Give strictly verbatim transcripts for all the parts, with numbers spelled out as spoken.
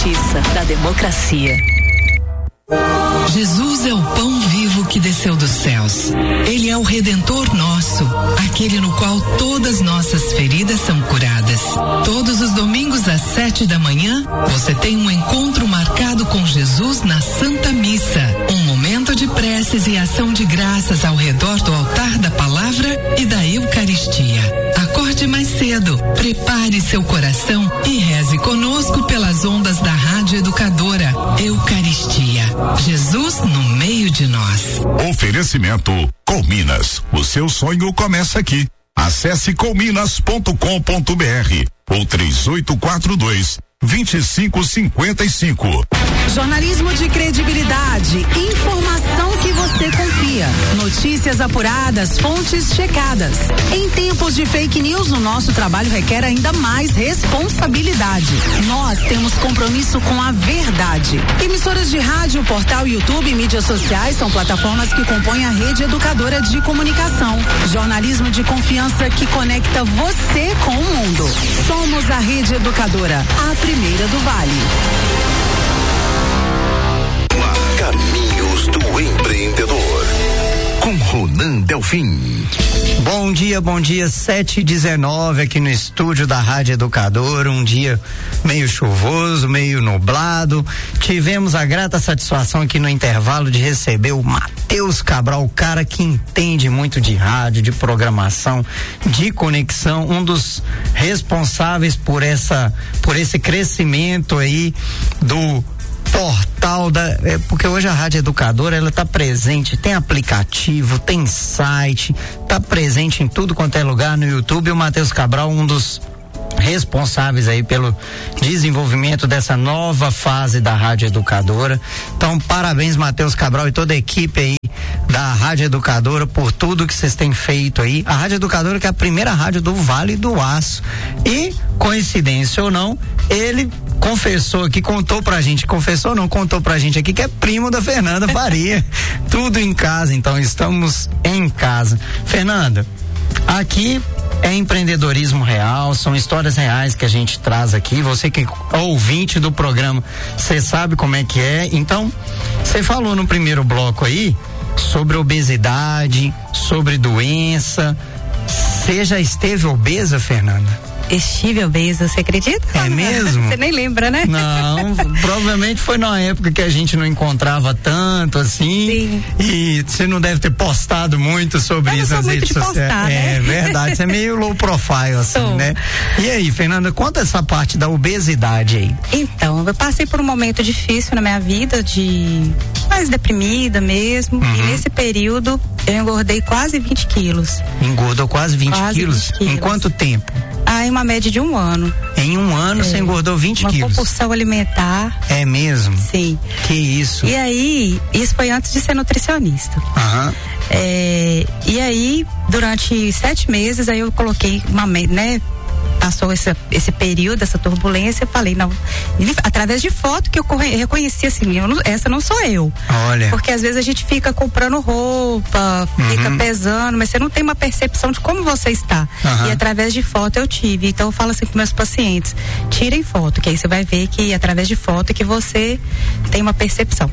justiça, da democracia. Jesus é o pão vivo que desceu dos céus. Ele é o Redentor nosso, aquele no qual todas nossas feridas são curadas. Todos os domingos às sete da manhã, você tem um encontro marcado com Jesus na Santa Missa. Um momento de preces e ação de graças ao redor do altar da palavra e da Eucaristia. Acorde mais cedo, prepare seu coração e reze conosco pelas ondas da Rádio Educadora. Eucaristia. Jesus no meio de nós. Oferecimento Colminas. O seu sonho começa aqui. Acesse colminas ponto com ponto br ou três oito quatro dois, dois cinco cinco cinco. Jornalismo de credibilidade, informação que você confia, notícias apuradas, fontes checadas. Em tempos de fake news, o nosso trabalho requer ainda mais responsabilidade. Nós temos compromisso com a verdade. Emissoras de rádio, portal, YouTube e mídias sociais são plataformas que compõem a rede educadora de comunicação. Jornalismo de confiança que conecta você com o mundo. Somos a Rede Educadora, a primeira do Vale. Caminhos do Empreendedor, com Ronan Delfim. Bom dia, bom dia, sete e dezenove aqui no estúdio da Rádio Educadora, um dia meio chuvoso, meio nublado. Tivemos a grata satisfação aqui no intervalo de receber o Matheus Cabral, o cara que entende muito de rádio, de programação, de conexão, um dos responsáveis por essa, por esse crescimento aí do portal da, é, porque hoje a Rádio Educadora ela tá presente, tem aplicativo, tem site, tá presente em tudo quanto é lugar no YouTube. O Matheus Cabral, um dos responsáveis aí pelo desenvolvimento dessa nova fase da Rádio Educadora. Então, parabéns, Matheus Cabral e toda a equipe aí da Rádio Educadora por tudo que vocês têm feito aí. A Rádio Educadora que é a primeira rádio do Vale do Aço. E, coincidência ou não, ele confessou aqui, contou pra gente, confessou não, contou pra gente aqui que é primo da Fernanda Faria. Tudo em casa, então estamos em casa. Fernanda, aqui é empreendedorismo real, são histórias reais que a gente traz aqui. Você que é ouvinte do programa, você sabe como é que é. Então, você falou no primeiro bloco aí sobre obesidade, sobre doença. Você já esteve obesa, Fernanda? Estive obesa, você acredita? É mesmo? Você nem lembra, né? Não, provavelmente foi na época que a gente não encontrava tanto assim. Sim. E você não deve ter postado muito sobre eu isso nas redes sociais. Postar, né? É verdade, você é meio low profile assim, Sou. né? E aí, Fernanda, conta essa parte da obesidade aí. Então, eu passei por um momento difícil na minha vida, de mais deprimida mesmo. Uhum. E nesse período eu engordei quase vinte quilos. Engordou quase vinte quase quilos? vinte quilos. Em quanto tempo? Ah, em uma média de um ano. Em um ano é. Você engordou vinte uma quilos? Uma compulsão alimentar. É mesmo? Sim. Que isso? E aí, isso foi antes de ser nutricionista. Aham. É, e aí, durante sete meses, aí eu coloquei uma, né? Passou esse, esse período, essa turbulência, eu falei, não, através de foto que eu reconheci assim, eu não, essa não sou eu. Olha. Porque às vezes a gente fica comprando roupa, uhum. fica pesando, mas você não tem uma percepção de como você está. Uhum. E através de foto eu tive. Então eu falo assim com meus pacientes, tirem foto, que aí você vai ver que através de foto que você tem uma percepção.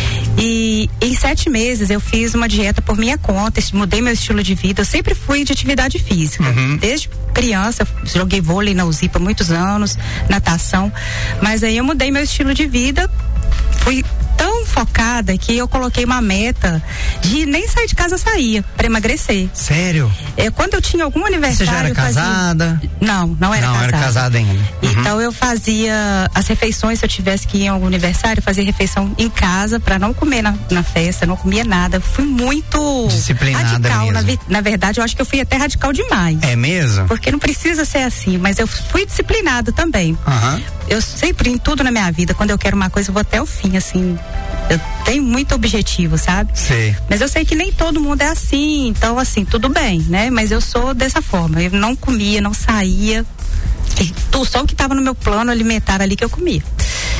E em sete meses eu fiz uma dieta por minha conta, mudei meu estilo de vida, eu sempre fui de atividade física. Uhum. Desde criança, eu joguei vôlei na U Z I por muitos anos, natação, mas aí eu mudei meu estilo de vida, fui tão focada que eu coloquei uma meta de nem sair de casa saía para emagrecer. Sério? É, quando eu tinha algum aniversário. Você já era casada? Fazia... Não, não era não, casada. Não, era casada ainda. Uhum. Então eu fazia as refeições, se eu tivesse que ir em algum aniversário, eu fazia refeição em casa para não comer na, na festa, não comia nada. Fui muito disciplinada radical. mesmo. Na, na verdade, eu acho que eu fui até radical demais. É mesmo? Porque não precisa ser assim, mas eu fui disciplinada também. Uhum. Eu sempre, em tudo na minha vida, quando eu quero uma coisa, eu vou até o fim, assim. Eu tenho muito objetivo, sabe? Sim. Mas eu sei que nem todo mundo é assim, então assim, tudo bem, né? Mas eu sou dessa forma, eu não comia, não saía, só o que estava no meu plano alimentar ali que eu comia.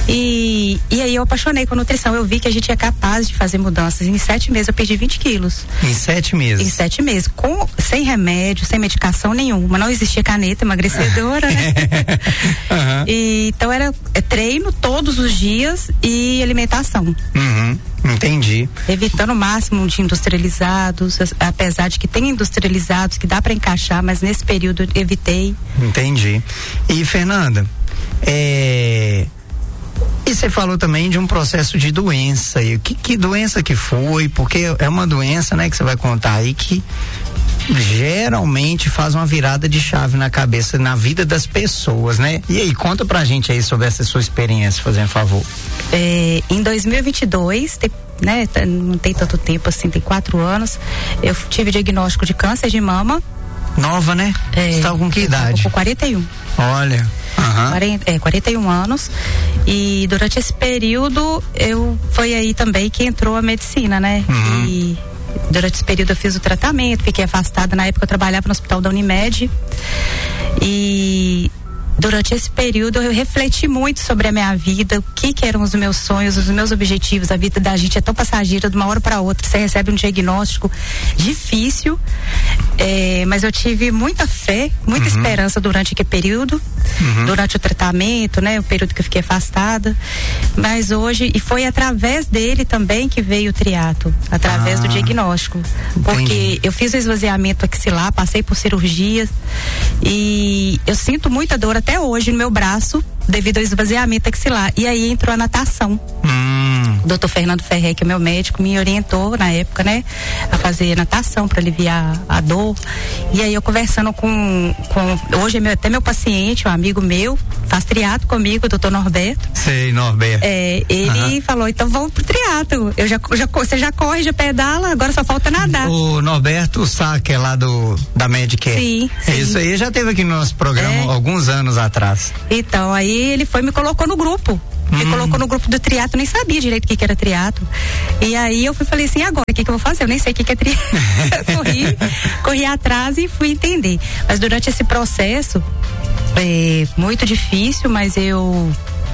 E, e aí eu apaixonei com nutrição. Eu vi que a gente é capaz de fazer mudanças. Em sete meses eu perdi vinte quilos. Em sete meses? Em sete meses. Com, sem remédio, sem medicação nenhuma. Não existia caneta emagrecedora, né? Uhum. E, então era é, treino todos os dias e alimentação. Uhum. Entendi. Evitando o máximo de industrializados, apesar de que tem industrializados que dá para encaixar, mas nesse período eu evitei. Entendi. E Fernanda, é... e você falou também de um processo de doença. E que, que doença que foi? Porque é uma doença, né, que você vai contar aí que geralmente faz uma virada de chave na cabeça, na vida das pessoas, né? E aí, conta pra gente aí sobre essa sua experiência, fazendo favor. É, em dois mil e vinte e dois, tem, né, não tem tanto tempo assim, tem quatro anos, eu tive diagnóstico de câncer de mama. Nova, né? É, você tá com que idade? Com quarenta e um. Olha. Uhum. quarenta, é, quarenta e um anos. E durante esse período, eu foi aí também que entrou a medicina, né? Uhum. E durante esse período eu fiz o tratamento, fiquei afastada. Na época eu trabalhava no hospital da Unimed. E durante esse período eu refleti muito sobre a minha vida, o que que eram os meus sonhos, os meus objetivos. A vida da gente é tão passageira de uma hora para outra. Você recebe um diagnóstico difícil, é, mas eu tive muita fé, muita uhum. esperança durante aquele período, uhum. durante o tratamento, né? O período que eu fiquei afastada. Mas hoje, e foi através dele também que veio o triatlo, através ah, do diagnóstico. Porque entendi. Eu fiz o esvaziamento axilar, passei por cirurgias e eu sinto muita dor até até hoje no meu braço devido ao esvaziamento axilar. E aí entrou a natação. Hum. O doutor Fernando Ferrer, que é meu médico, me orientou na época, né, a fazer natação para aliviar a dor. E aí eu conversando com, com hoje é meu, até meu paciente, um amigo meu, faz triatlo comigo, o doutor Norberto. Sei, Norberto. É, ele uhum. falou, então vamos pro triatlo. Eu já, já, você já corre, já pedala, agora só falta nadar. O Norberto Sá, que é lá do, da Medicare. Sim, sim. Isso aí já teve aqui no nosso programa é. alguns anos atrás. Então, aí ele foi me colocou no grupo. Me hum. colocou no grupo do triatlo, nem sabia direito o que, que era triatlo. E aí eu fui falei assim, agora, o que, que eu vou fazer? Eu nem sei o que, que é triatlo. corri, corri atrás e fui entender. Mas durante esse processo, é muito difícil, mas eu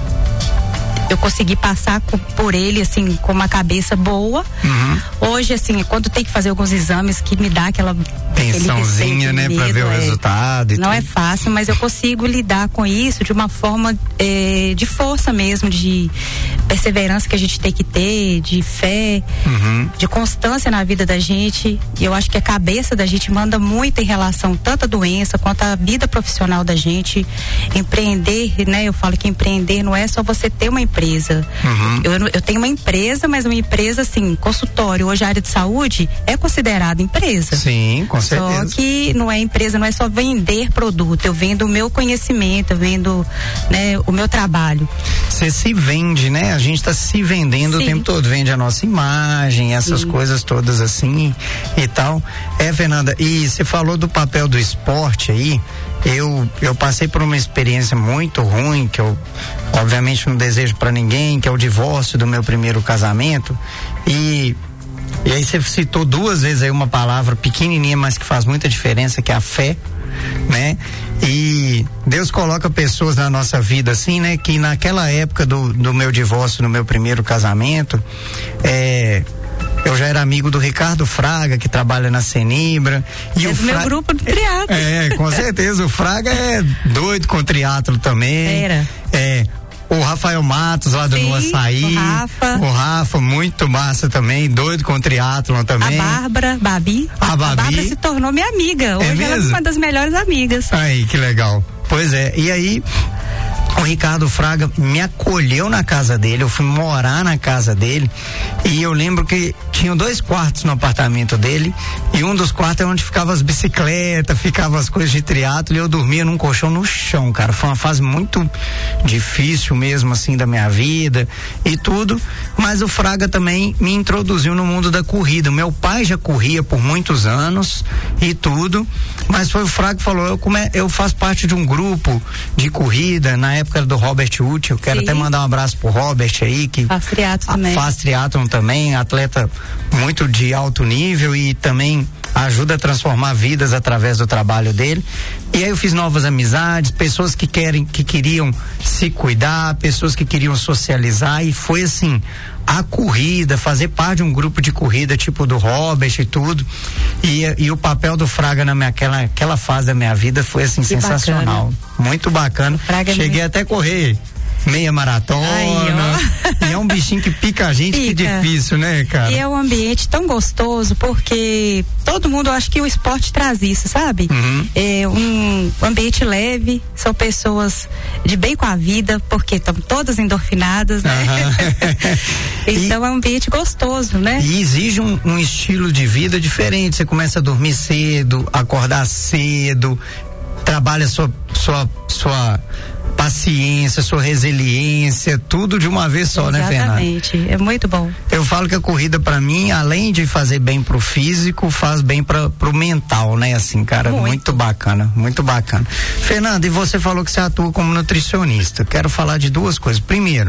eu consegui passar com, por ele, assim, com uma cabeça boa. Uhum. Hoje, assim, quando tem que fazer alguns exames que me dá aquela tensãozinha, né, medo, pra ver é, o resultado e não tudo. É fácil, mas eu consigo lidar com isso de uma forma é, de força mesmo, de perseverança que a gente tem que ter, de fé, uhum. de constância na vida da gente. E eu acho que a cabeça da gente manda muito em relação tanto à doença quanto à vida profissional da gente. Empreender, né, eu falo que empreender não é só você ter uma empresa. Uhum. Eu, eu tenho uma empresa, mas uma empresa assim, consultório. Hoje a área de saúde é considerada empresa. Sim, com certeza. Só que não é empresa, não é só vender produto. Eu vendo o meu conhecimento, eu vendo, né, o meu trabalho. Você se vende, né? A gente está se vendendo Sim. o tempo todo. Vende a nossa imagem, essas Sim. coisas todas assim e tal. É, Fernanda, e você falou do papel do esporte aí. Eu, eu passei por uma experiência muito ruim, que eu obviamente não desejo para ninguém, que é o divórcio do meu primeiro casamento. E, e aí você citou duas vezes aí uma palavra pequenininha, mas que faz muita diferença, que é a fé, né? E Deus coloca pessoas na nossa vida assim, né? Que naquela época do, do meu divórcio, no meu primeiro casamento, é... eu já era amigo do Ricardo Fraga, que trabalha na Senibra. E é o do Fra... meu grupo do triatlo. É, com certeza. O Fraga é doido com triatlo também. Era. É. O Rafael Matos, lá do No Açaí. O Rafa. O Rafa, muito massa também, doido com triatlon também. A Bárbara, Babi. A Babi. A Bárbara se tornou minha amiga. Hoje é ela é uma das melhores amigas. Aí, que legal. Pois é, e aí o Ricardo Fraga me acolheu na casa dele, eu fui morar na casa dele e eu lembro que tinha dois quartos no apartamento dele e um dos quartos é onde ficavam as bicicletas, ficavam as coisas de triatlo e eu dormia num colchão no chão, cara. Foi uma fase muito difícil mesmo assim da minha vida e tudo, mas o Fraga também me introduziu no mundo da corrida. Meu pai já corria por muitos anos e tudo, mas foi o Fraga que falou, eu, come, eu faço parte de um grupo de corrida, na época do Robert Uth, eu quero Sim. até mandar um abraço pro Robert aí, que faz triatlon também. Faz triatlon também, atleta muito de alto nível e também ajuda a transformar vidas através do trabalho dele. E aí eu fiz novas amizades, pessoas que querem, que queriam se cuidar, pessoas que queriam socializar, e foi assim, a corrida, fazer parte de um grupo de corrida tipo do Robert e tudo, e, e o papel do Fraga na minha, aquela, aquela fase da minha vida foi assim, que sensacional, bacana. Muito bacana. Cheguei até a correr meia maratona. Ai, e é um bichinho que pica a gente, pica. Que difícil, né, cara? E é um ambiente tão gostoso, porque todo mundo, acha que o esporte traz isso, sabe? Uhum. É um ambiente leve, são pessoas de bem com a vida, porque estão todas endorfinadas, né? Uhum. Então e, é um ambiente gostoso, né? E exige um, um estilo de vida diferente. Você começa a dormir cedo, acordar cedo, trabalha sua sua sua paciência, sua resiliência, tudo de uma vez só, exatamente, né, Fernanda? Exatamente, é muito bom. Eu falo que a corrida pra mim, além de fazer bem pro físico, faz bem pra, pro mental, né, assim, cara, muito. muito bacana, muito bacana. Fernanda, e você falou que você atua como nutricionista, quero falar de duas coisas. Primeiro,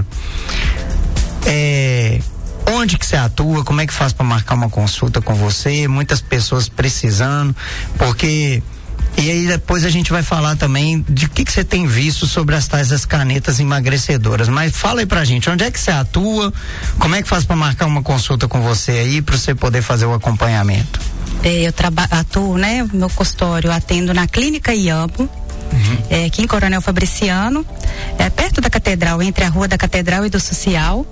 é... onde que você atua, como é que faz pra marcar uma consulta com você, muitas pessoas precisando, porque... E aí depois a gente vai falar também de que que você tem visto sobre as tais das canetas emagrecedoras. Mas fala aí pra gente, onde é que você atua? Como é que faz pra marcar uma consulta com você aí, pra você poder fazer o acompanhamento? É, eu traba- atuo, né? O meu consultório, atendo na Clínica Iambo, uhum. é, aqui em Coronel Fabriciano, é, perto da Catedral, entre a Rua da Catedral e do Social.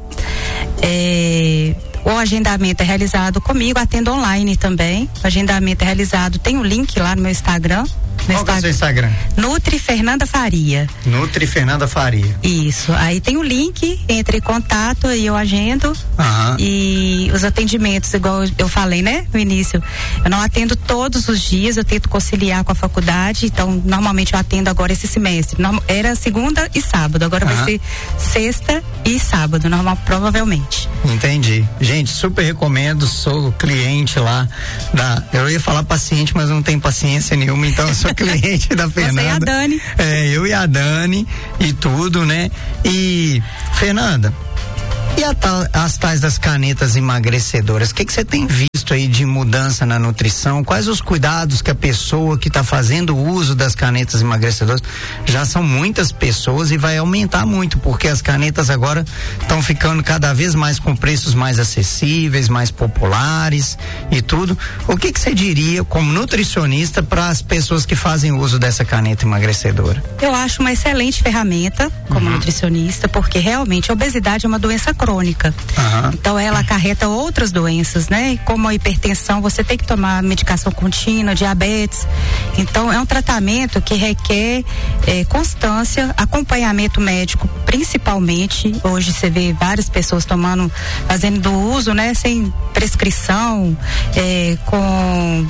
É, o agendamento é realizado comigo, atendo online também. O agendamento é realizado, tem um link lá no meu Instagram. Qual Instagram, é o seu Instagram? Nutri Fernanda Faria. Nutri Fernanda Faria. Isso. Aí tem o link, entre em contato e eu agendo. Uhum. E os atendimentos, igual eu falei, né, no início, eu não atendo todos os dias, eu tento conciliar com a faculdade, então normalmente eu atendo agora esse semestre. Era segunda e sábado, agora uhum. vai ser sexta e sábado, normal, provavelmente. Entendi. Gente, super recomendo, sou cliente lá da, eu ia falar paciente, mas não tenho paciência nenhuma, então eu sou cliente da Fernanda. Você e a Dani. É, eu e a Dani e tudo, né? E, Fernanda, e a tal, as tais das canetas emagrecedoras, o que que você tem visto aí de mudança na nutrição? Quais os cuidados que a pessoa que está fazendo uso das canetas emagrecedoras, já são muitas pessoas e vai aumentar muito, porque as canetas agora estão ficando cada vez mais com preços mais acessíveis, mais populares e tudo. O que que você diria como nutricionista para as pessoas que fazem uso dessa caneta emagrecedora? Eu acho uma excelente ferramenta como uhum. nutricionista, porque realmente a obesidade é uma doença crônica. Uhum. Então ela acarreta outras doenças, né? Como a hipertensão, você tem que tomar medicação contínua, diabetes. Então é um tratamento que requer eh, constância, acompanhamento médico, principalmente. Hoje você vê várias pessoas tomando, fazendo uso, né? Sem prescrição, eh, com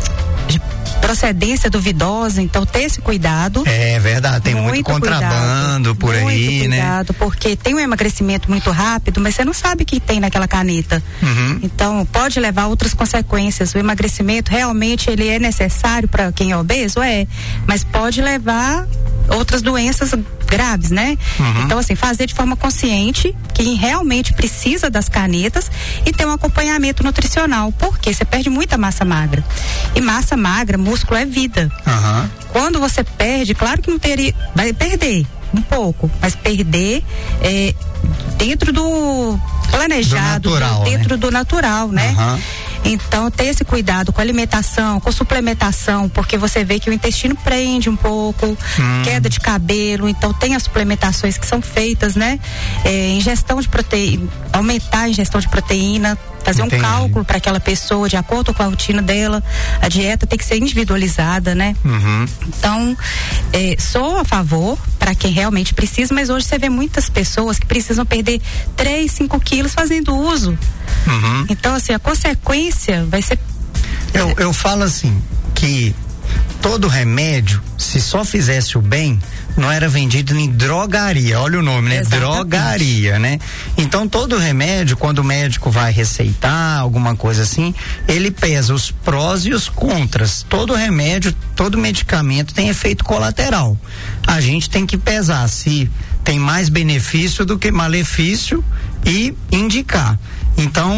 procedência duvidosa, então ter esse cuidado. É verdade, tem muito, muito contrabando cuidado, por muito aí, cuidado, né? Cuidado, porque tem um emagrecimento muito rápido, mas você não sabe o que tem naquela caneta. Uhum. Então pode levar a outras consequências. O emagrecimento realmente ele é necessário para quem é obeso, é, mas pode levar outras doenças graves, né? Uhum. Então, assim, fazer de forma consciente quem realmente precisa das canetas e ter um acompanhamento nutricional, porque você perde muita massa magra. E massa magra, músculo é vida. Uhum. Quando você perde, claro que não teria, vai perder um pouco, mas perder é, dentro do planejado, do natural, do, dentro né? do natural, né? Uhum. Então, ter esse cuidado com a alimentação, com suplementação, porque você vê que o intestino prende um pouco, hum. queda de cabelo, então tem as suplementações que são feitas, né? É, ingestão de proteína, aumentar a ingestão de proteína, fazer Entendi. um cálculo para aquela pessoa, de acordo com a rotina dela, a dieta tem que ser individualizada, né? Uhum. Então, é, sou a favor para quem realmente precisa, mas hoje você vê muitas pessoas que precisam perder três, cinco quilos fazendo uso. Uhum. Então, assim, a consequência vai ser... Eu, eu falo assim, que todo remédio, se só fizesse o bem, não era vendido em drogaria, olha o nome, né? Exatamente. Drogaria, né? Então todo remédio, quando o médico vai receitar alguma coisa assim, ele pesa os prós e os contras. Todo remédio, todo medicamento tem efeito colateral. A gente tem que pesar se tem mais benefício do que malefício e indicar. Então,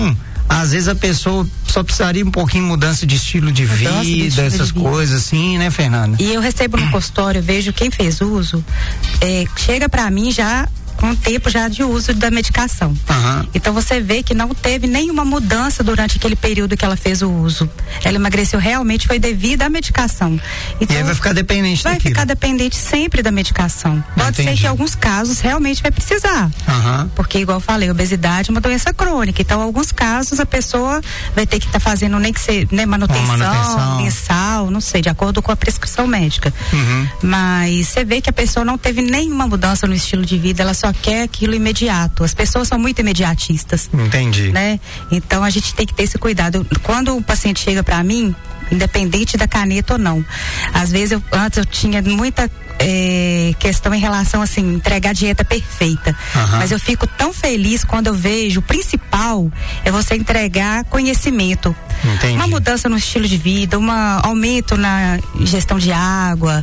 às vezes a pessoa só precisaria um pouquinho de mudança de estilo de mudança vida, de estilo essas de vida. Coisas assim, né, Fernanda? E eu recebo no consultório, vejo quem fez uso, é, chega pra mim já com tempo já de uso da medicação. Uhum. Então você vê que não teve nenhuma mudança durante aquele período que ela fez o uso. Ela emagreceu realmente foi devido à medicação. Então, e aí vai ficar dependente Vai daquilo. ficar dependente sempre da medicação. Pode Entendi. Ser que em alguns casos realmente vai precisar. Uhum. Porque, igual eu falei, obesidade é uma doença crônica. Então, em alguns casos, a pessoa vai ter que estar tá fazendo nem que ser né, manutenção, manutenção, mensal, não sei, de acordo com a prescrição médica. Uhum. Mas você vê que a pessoa não teve nenhuma mudança no estilo de vida, ela só quer aquilo imediato. As pessoas são muito imediatistas. Entendi. Né? Então a gente tem que ter esse cuidado. Quando o paciente chega para mim, independente da caneta ou não, às vezes eu, antes eu tinha muita é, questão em relação assim, entregar a dieta perfeita. Uhum. Mas eu fico tão feliz quando eu vejo o principal é você entregar conhecimento. Entendi. Uma mudança no estilo de vida, um aumento na ingestão de água,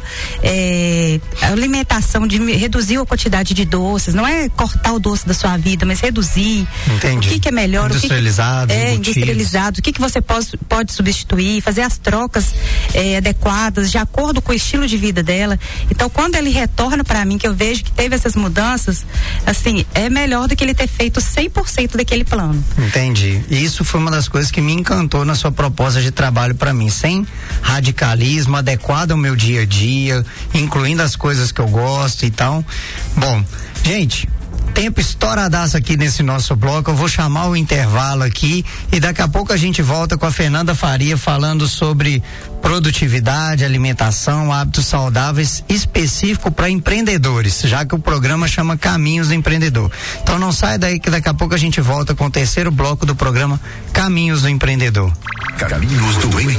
é, alimentação, de reduzir a quantidade de doces, não é cortar o doce da sua vida, mas reduzir. Entendi. O que, que é melhor, industrializado, o que, que é industrializado, o que, que você pode, pode substituir, fazer as trocas é, adequadas de acordo com o estilo de vida dela. Então, quando ele retorna para mim, que eu vejo que teve essas mudanças, assim, é melhor do que ele ter feito cem por cento daquele plano. Entendi. E isso foi uma das coisas que me encantou na sua proposta de trabalho para mim, sem radicalismo, adequado ao meu dia a dia, incluindo as coisas que eu gosto e tal. Bom, gente, tempo estouradaço aqui nesse nosso bloco, eu vou chamar o intervalo aqui e daqui a pouco a gente volta com a Fernanda Faria falando sobre produtividade, alimentação, hábitos saudáveis específico para empreendedores, já que o programa chama Caminhos do Empreendedor. Então não sai daí que daqui a pouco a gente volta com o terceiro bloco do programa Caminhos do Empreendedor. Caminhos do Empreendedor.